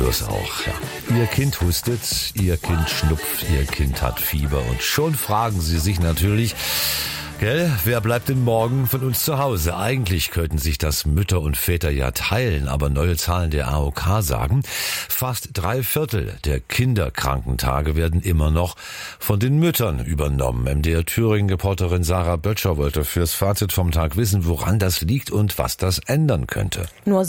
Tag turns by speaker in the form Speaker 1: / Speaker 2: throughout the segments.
Speaker 1: spür's auch. Ja. Ihr Kind hustet, Ihr Kind schnupft, Ihr Kind hat Fieber und schon fragen Sie sich natürlich, gell, wer bleibt denn morgen von uns zu Hause? Eigentlich könnten sich das Mütter und Väter ja teilen, aber neue Zahlen der AOK sagen, fast 3/4 der Kinderkrankentage werden immer noch von den Müttern übernommen. MDR Thüringen-Reporterin Sarah Böttcher wollte fürs Fazit vom Tag wissen, woran das liegt und was das ändern könnte.
Speaker 2: Nur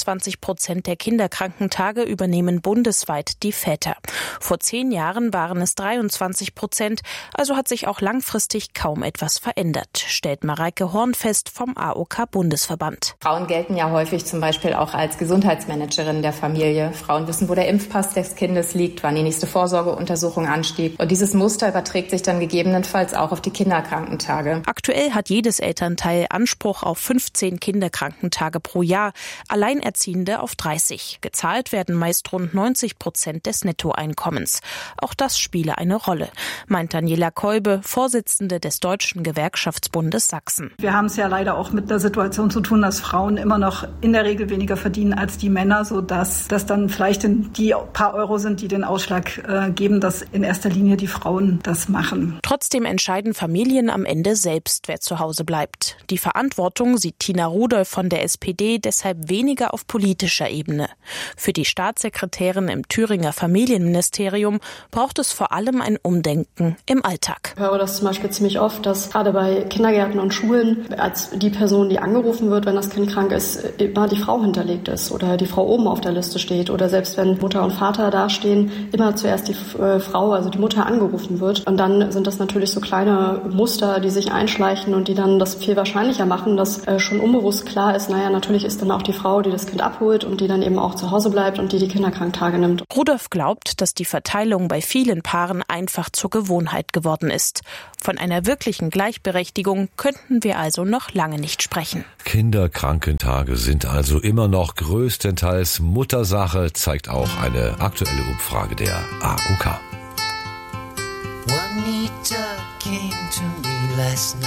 Speaker 2: 27% der Kinderkrankentage übernehmen bundesweit die Väter. Vor 10 Jahren waren es 23%, also hat sich auch langfristig kaum etwas verändert, stellt Mareike Horn fest vom AOK-Bundesverband.
Speaker 3: Frauen gelten ja häufig zum Beispiel auch als Gesundheitsmanagerin der Familie. Frauen wissen, wo der Impfpass des Kindes liegt, wann die nächste Vorsorgeuntersuchung ansteht. Und dieses Muster überträgt sich dann gegebenenfalls auch auf die Kinderkrankentage.
Speaker 2: Aktuell hat jedes Elternteil Anspruch auf 15 Kinderkrankentage pro Jahr, Alleinerziehende auf 30. Gezahlt werden meist rund 90% des Nettoeinkommens. Auch das spiele eine Rolle, meint Daniela Kolbe, Vorsitzende des Deutschen Gewerkschaftsbundes Sachsen.
Speaker 4: Wir haben es ja leider auch mit der Situation zu tun, dass Frauen immer noch in der Regel weniger verdienen als die Männer, sodass das dann vielleicht die paar Euro sind, die den Ausschlag geben, dass in erster Linie die Frauen das machen.
Speaker 2: Trotzdem entscheiden Familien am Ende selbst, wer zu Hause bleibt. Die Verantwortung sieht Tina Rudolph von der SPD deshalb weniger auf politischer Ebene. Für die Staatssekretärin im Thüringer Familienministerium braucht es vor allem ein Umdenken im Alltag.
Speaker 5: Ich höre das zum Beispiel ziemlich oft, dass gerade bei Kindergärten und Schulen als die Person, die angerufen wird, wenn das Kind krank ist, immer die Frau hinterlegt ist oder die Frau oben auf der Liste steht oder selbst wenn Mutter und Vater dastehen, immer zuerst die Frau, also die Mutter, angerufen wird. Und dann sind das natürlich so kleine Muster, die sich einschleichen und die dann das viel wahrscheinlicher machen, dass schon unbewusst klar ist, natürlich ist dann auch die Frau, die das Kind abholt und die dann eben auch zu Hause bleibt und die Kinderkranktage nimmt.
Speaker 2: Rudolph glaubt, dass die Verteilung bei vielen Paaren einfach zur Gewohnheit geworden ist. Von einer wirklichen Gleichberechtigung könnten wir also noch lange nicht sprechen.
Speaker 1: Kinderkrankentage sind also immer noch größtenteils Muttersache, zeigt auch eine aktuelle Umfrage der AOK.